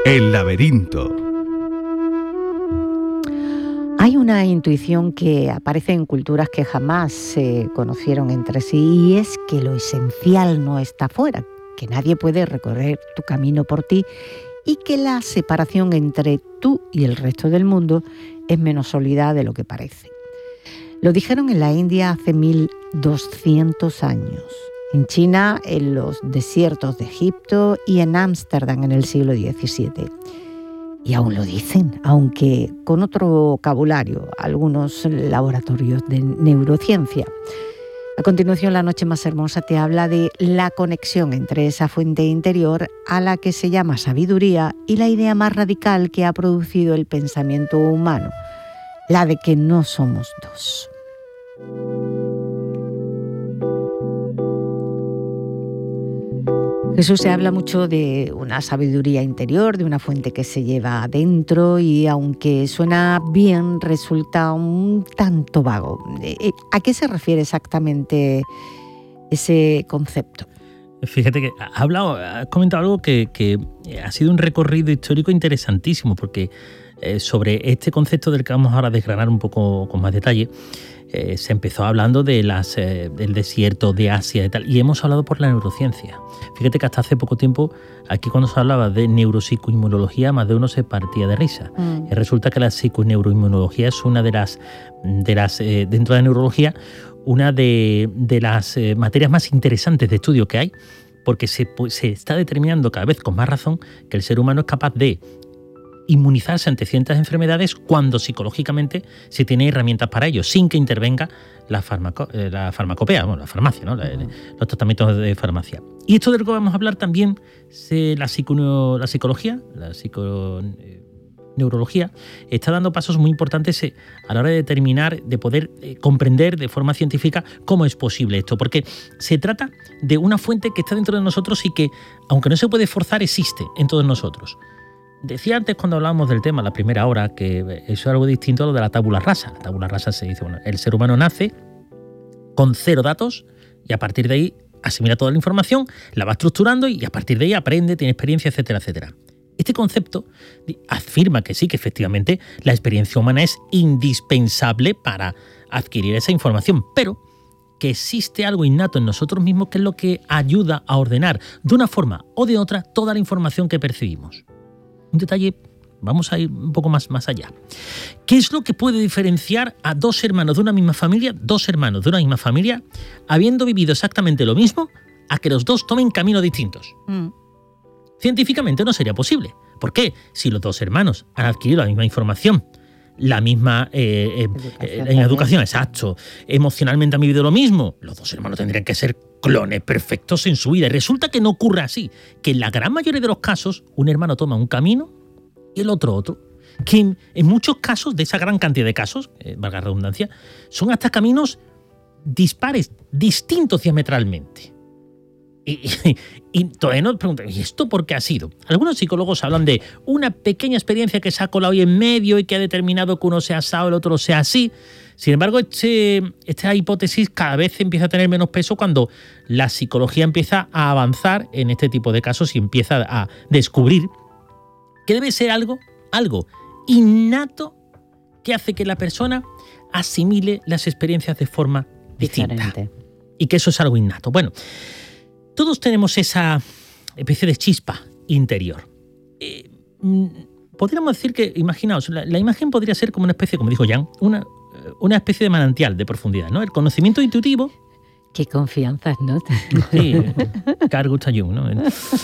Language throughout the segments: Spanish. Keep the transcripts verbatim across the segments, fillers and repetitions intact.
El laberinto. Hay una intuición que aparece en culturas que jamás se conocieron entre sí, y es que lo esencial no está fuera, que nadie puede recorrer tu camino por ti y que la separación entre tú y el resto del mundo es menos sólida de lo que parece. Lo dijeron en la India hace mil doscientos años, en China, en los desiertos de Egipto y en Ámsterdam en el siglo diecisiete. Y aún lo dicen, aunque con otro vocabulario, algunos laboratorios de neurociencia. A continuación, La Noche Más Hermosa te habla de la conexión entre esa fuente interior a la que se llama sabiduría y la idea más radical que ha producido el pensamiento humano, la de que no somos dos. Jesús se habla mucho de una sabiduría interior, de una fuente que se lleva adentro y aunque suena bien, resulta un tanto vago. ¿A qué se refiere exactamente ese concepto? Fíjate que ha hablado, ha comentado algo que, que ha sido un recorrido histórico interesantísimo, porque eh, sobre este concepto del que vamos ahora a desgranar un poco con más detalle, eh, se empezó hablando de las, eh, del desierto de Asia y tal, y hemos hablado por la neurociencia. Fíjate que hasta hace poco tiempo, aquí cuando se hablaba de neuropsicoinmunología, más de uno se partía de risa. Mm. Y resulta que la psiconeuroinmunología es una de las, de las eh, dentro de la neurología, una de, de las eh, materias más interesantes de estudio que hay, porque se, pues, se está determinando cada vez con más razón que el ser humano es capaz de inmunizarse ante ciertas enfermedades cuando psicológicamente se tiene herramientas para ello, sin que intervenga la, farmaco, eh, la farmacopea, bueno, la farmacia, ¿no? La, uh-huh. los tratamientos de farmacia. Y esto de lo que vamos a hablar también, se, la, psico, la psicología, la psiconeurología, está dando pasos muy importantes a la hora de determinar, de poder eh, comprender de forma científica cómo es posible esto, porque se trata de una fuente que está dentro de nosotros y que, aunque no se puede forzar, existe en todos nosotros. Decía antes cuando hablábamos del tema, la primera hora, que eso es algo distinto a lo de la tabula rasa. La tabula rasa se dice, bueno, el ser humano nace con cero datos y a partir de ahí asimila toda la información, la va estructurando y a partir de ahí aprende, tiene experiencia, etcétera, etcétera. Este concepto afirma que sí, que efectivamente la experiencia humana es indispensable para adquirir esa información, pero que existe algo innato en nosotros mismos que es lo que ayuda a ordenar de una forma o de otra toda la información que percibimos. Un detalle, vamos a ir un poco más, más allá. ¿Qué es lo que puede diferenciar a dos hermanos de una misma familia, dos hermanos de una misma familia, habiendo vivido exactamente lo mismo, a que los dos tomen caminos distintos? Mm. Científicamente no sería posible. ¿Por qué? Si los dos hermanos han adquirido la misma información, la misma eh, eh, educación, eh, educación, exacto, emocionalmente han vivido lo mismo, los dos hermanos tendrían que ser clones perfectos en su vida. Y resulta que no ocurre así, que en la gran mayoría de los casos un hermano toma un camino y el otro otro, que en, en muchos casos, de esa gran cantidad de casos, eh, valga la redundancia, son hasta caminos dispares, distintos diametralmente. Y, y, y todavía nos preguntan, ¿y esto por qué ha sido? Algunos psicólogos hablan de una pequeña experiencia que se ha colado ahí en medio y que ha determinado que uno sea asado, el otro sea así. Sin embargo, este, esta hipótesis cada vez empieza a tener menos peso cuando la psicología empieza a avanzar en este tipo de casos y empieza a descubrir que debe ser algo, algo innato que hace que la persona asimile las experiencias de forma distinta. Diferente. Y que eso es algo innato. Bueno, todos tenemos esa especie de chispa interior. Eh, podríamos decir que, imaginaos, la, la imagen podría ser como una especie, como dijo Jan, una, una especie de manantial de profundidad, ¿no? El conocimiento intuitivo. Qué confianza, ¿no? Sí, Carl Gustav Jung, ¿no?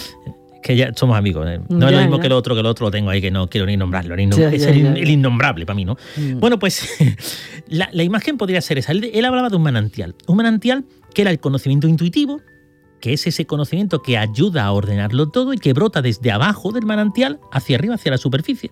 Que ya somos amigos. ¿eh? No ya, es lo mismo ya. que el otro, que el otro lo tengo ahí, que no quiero ni nombrarlo. Ni nom- ya, es ya, el, ya, ya. el innombrable para mí, ¿no? Mm. Bueno, pues la, la imagen podría ser esa. Él, él hablaba de un manantial. Un manantial que era el conocimiento intuitivo, que es ese conocimiento que ayuda a ordenarlo todo y que brota desde abajo del manantial hacia arriba, hacia la superficie.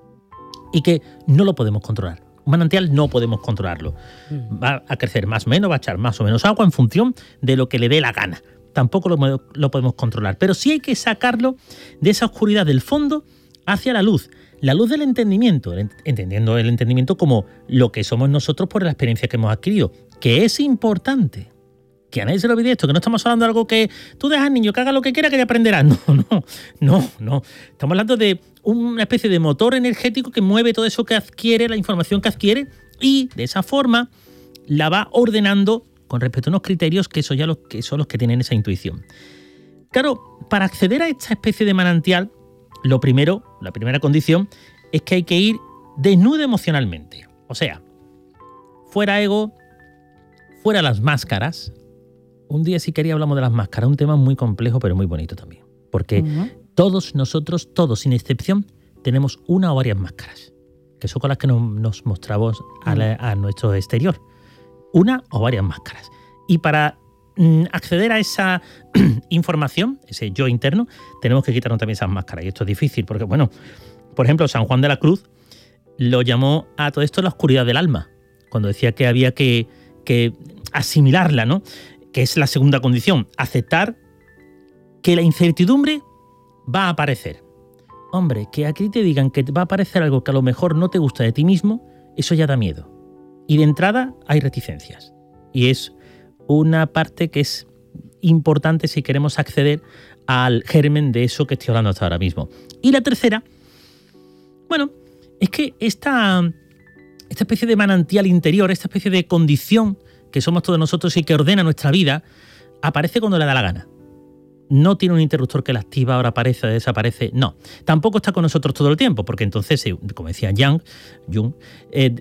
Y que no lo podemos controlar. Un manantial no podemos controlarlo. Mm. Va a crecer más o menos, va a echar más o menos agua en función de lo que le dé la gana. Tampoco lo, lo podemos controlar. Pero sí hay que sacarlo de esa oscuridad del fondo hacia la luz. La luz del entendimiento, entendiendo el entendimiento como lo que somos nosotros por la experiencia que hemos adquirido, que es importante. que a nadie se le olvide esto, que no estamos hablando de algo que tú dejas al niño que haga lo que quiera que ya aprenderá. No, no, no, no. Estamos hablando de una especie de motor energético que mueve todo eso que adquiere, la información que adquiere, y de esa forma la va ordenando con respecto a unos criterios que son ya los que son los que tienen esa intuición. Claro, para acceder a esta especie de manantial, lo primero, la primera condición, es que hay que ir desnudo emocionalmente. O sea, fuera ego, fuera las máscaras. Un día si quería hablamos de las máscaras, un tema muy complejo pero muy bonito también. Porque uh-huh. todos nosotros, todos sin excepción, tenemos una o varias máscaras, que son con las que nos, nos mostramos a, la, a nuestro exterior. Una o varias máscaras. Y para mm, acceder a esa información, ese yo interno, tenemos que quitarnos también esas máscaras. Y esto es difícil porque, bueno, por ejemplo, San Juan de la Cruz lo llamó a todo esto la oscuridad del alma, cuando decía que había que, que asimilarla, ¿no? Que es la segunda condición, aceptar que la incertidumbre va a aparecer. Hombre, que aquí te digan que va a aparecer algo que a lo mejor no te gusta de ti mismo, eso ya da miedo. Y de entrada hay reticencias. Y es una parte que es importante si queremos acceder al germen de eso que estoy hablando hasta ahora mismo. Y la tercera, bueno, es que esta, esta especie de manantial interior, esta especie de condición que somos todos nosotros y que ordena nuestra vida, aparece cuando le da la gana. No tiene un interruptor que la activa, ahora aparece, desaparece. No. Tampoco está con nosotros todo el tiempo, porque entonces, como decía Jung, Jung eh,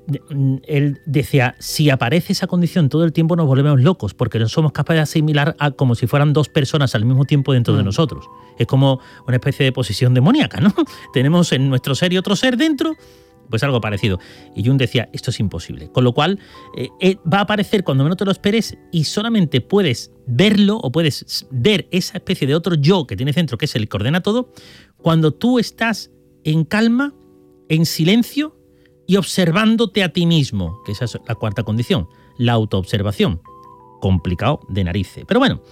él decía, si aparece esa condición todo el tiempo nos volvemos locos, porque no somos capaces de asimilar a como si fueran dos personas al mismo tiempo dentro mm. de nosotros. Es como una especie de posesión demoníaca, ¿no? Tenemos en nuestro ser y otro ser dentro, pues algo parecido. Y Jung decía, esto es imposible. Con lo cual, eh, eh, va a aparecer cuando menos te lo esperes y solamente puedes verlo o puedes ver esa especie de otro yo que tienes dentro, que es el que ordena todo, cuando tú estás en calma, en silencio y observándote a ti mismo, que esa es la cuarta condición, la autoobservación. Complicado de narices. Pero bueno,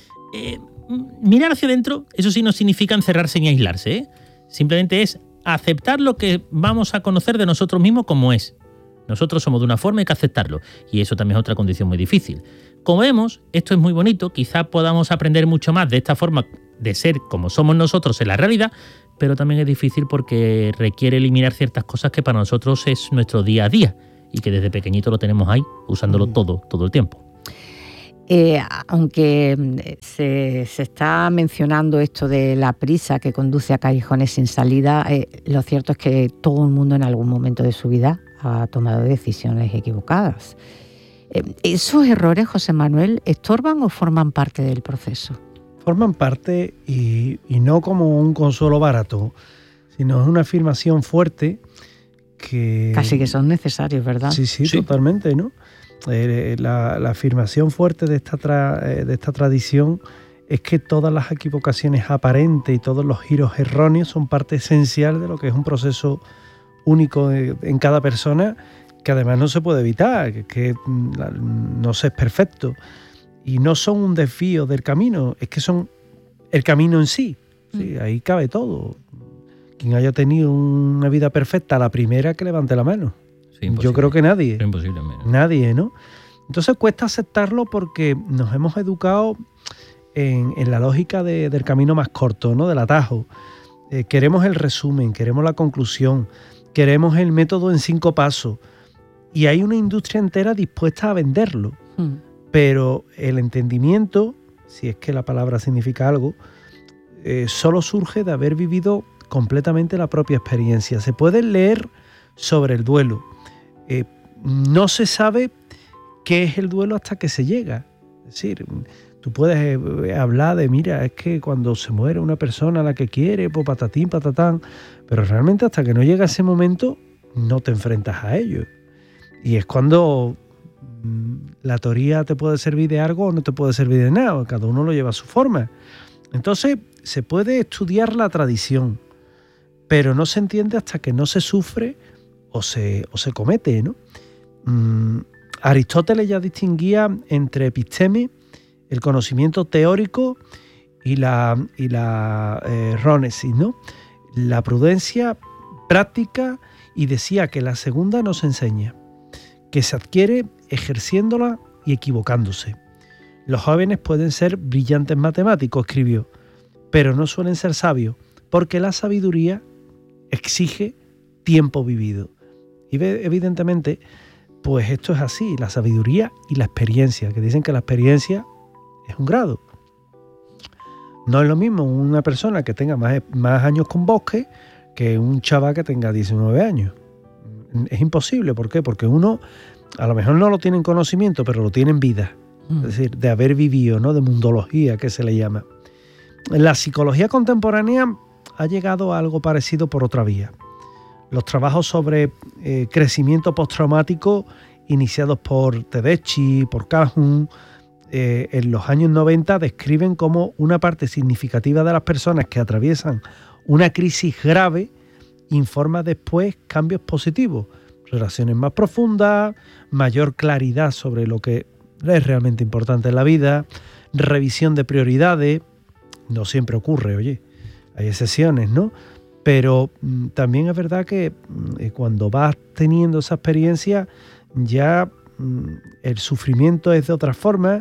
eh, mirar hacia adentro, eso sí no significa encerrarse ni aislarse, ¿eh? Simplemente es aceptar lo que vamos a conocer de nosotros mismos como es. Nosotros somos de una forma y hay que aceptarlo. Y eso también es otra condición muy difícil. Como vemos, esto es muy bonito, quizá podamos aprender mucho más de esta forma de ser como somos nosotros en la realidad, pero también es difícil porque requiere eliminar ciertas cosas que para nosotros es nuestro día a día y que desde pequeñito lo tenemos ahí, usándolo mm. todo, todo el tiempo. Eh, aunque se, se está mencionando esto de la prisa que conduce a callejones sin salida, eh, lo cierto es que todo el mundo en algún momento de su vida ha tomado decisiones equivocadas. Eh, ¿Esos errores, José Manuel, estorban o forman parte del proceso? Forman parte y, y no como un consuelo barato, sino es una afirmación fuerte que... Casi que son necesarios, ¿verdad? Sí, sí, sí. Totalmente, ¿no? Eh, la, la afirmación fuerte de esta, tra, eh, de esta tradición es que todas las equivocaciones aparentes y todos los giros erróneos son parte esencial de lo que es un proceso único de, en cada persona, que además no se puede evitar, que, que no se es perfecto. Y no son un desvío del camino, es que son el camino en sí. ¿sí? Ahí cabe todo. Quien haya tenido una vida perfecta a la primera, que levante la mano. Sí, yo creo que nadie. Es imposible. Nadie, ¿no? Entonces cuesta aceptarlo porque nos hemos educado en, en la lógica de, del camino más corto, ¿no? Del atajo. Eh, queremos el resumen, queremos la conclusión, queremos el método en cinco pasos. Y hay una industria entera dispuesta a venderlo. Mm. Pero el entendimiento, si es que la palabra significa algo, eh, solo surge de haber vivido completamente la propia experiencia. Se puede leer sobre el duelo. Eh, no se sabe qué es el duelo hasta que se llega. Es decir, tú puedes hablar de, mira, es que cuando se muere una persona a la que quiere, pues patatín, patatán, pero realmente hasta que no llega ese momento no te enfrentas a ello. Y es cuando la teoría te puede servir de algo o no te puede servir de nada, cada uno lo lleva a su forma. Entonces se puede estudiar la tradición, pero no se entiende hasta que no se sufre o se, o se comete, ¿no? Mm, Aristóteles ya distinguía entre episteme, el conocimiento teórico, y la, y la eh, rónesis, ¿no? La prudencia práctica, y decía que la segunda no se enseña, que se adquiere ejerciéndola y equivocándose. Los jóvenes pueden ser brillantes matemáticos, escribió, pero no suelen ser sabios, porque la sabiduría exige tiempo vivido. Y evidentemente, pues esto es así, la sabiduría y la experiencia, que dicen que la experiencia es un grado. No es lo mismo una persona que tenga más, más años con bosque que un chaval que tenga diecinueve años. Es imposible, ¿por qué? Porque uno a lo mejor no lo tiene en conocimiento, pero lo tiene en vida. Mm. Es decir, de haber vivido, ¿no? De mundología, que se le llama. La psicología contemporánea ha llegado a algo parecido por otra vía. Los trabajos sobre eh, crecimiento postraumático iniciados por Tedeschi, por Calhoun, eh, en los años noventa describen cómo una parte significativa de las personas que atraviesan una crisis grave informa después cambios positivos, relaciones más profundas, mayor claridad sobre lo que es realmente importante en la vida, revisión de prioridades. No siempre ocurre, oye, hay excepciones, ¿no? Pero mm, también es verdad que mm, cuando vas teniendo esa experiencia ya mm, el sufrimiento es de otra forma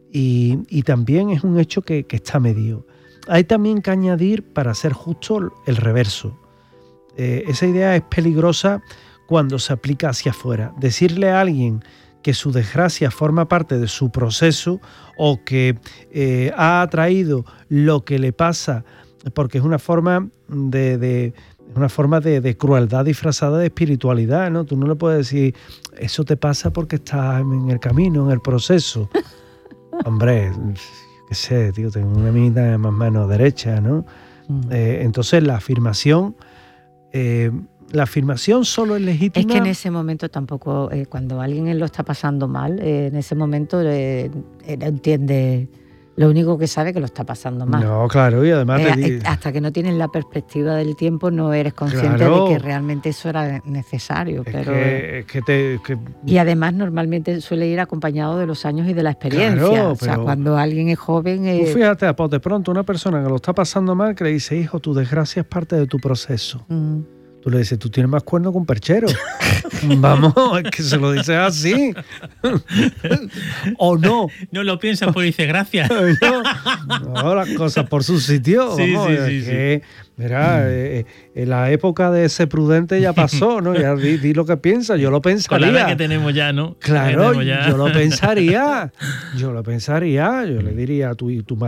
y, y también es un hecho que, que está medido. Hay también que añadir, para ser justo, el reverso. Eh, esa idea es peligrosa cuando se aplica hacia afuera. Decirle a alguien que su desgracia forma parte de su proceso o que eh, ha atraído lo que le pasa, porque es una forma de, de una forma de, de crueldad disfrazada de espiritualidad, ¿no? Tú no le puedes decir, eso te pasa porque estás en el camino, en el proceso. Hombre, qué sé, tío, tengo una minita más mano derecha, ¿no? Mm. Eh, entonces la afirmación... Eh, la afirmación solo es legítima. Es que en ese momento tampoco, eh, cuando alguien lo está pasando mal, eh, en ese momento eh, eh, entiende, lo único que sabe es que lo está pasando mal. No, claro, y además eh, te di... hasta que no tienes la perspectiva del tiempo no eres consciente claro. de que realmente eso era necesario. Es pero que, es que te, que... Y además normalmente suele ir acompañado de los años y de la experiencia. Claro, o sea, cuando alguien es joven... Eh... Tú fíjate, pues de pronto una persona que lo está pasando mal que le dice, hijo, tu desgracia es parte de tu proceso. Mm. Tú le dices, tú tienes más cuerno que un perchero. Vamos, es que se lo dices así. ¿O no? No lo piensas, pues dice gracias. No, no, las cosas por su sitio. Sí, vamos, sí, es sí, que, sí. Mira, eh, eh, la época de ser prudente ya pasó, ¿no? Ya di, di lo que piensas, yo lo pensaría. Con la edad que tenemos ya, ¿no? Claro, ya. yo lo pensaría. Yo lo pensaría. Yo le diría a tu, tu